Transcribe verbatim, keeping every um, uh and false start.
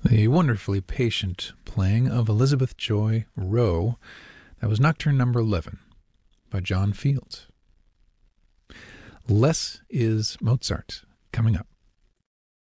The wonderfully patient playing of Elizabeth Joy Rowe. That was Nocturne number eleven by John Fields. Less is Mozart coming up.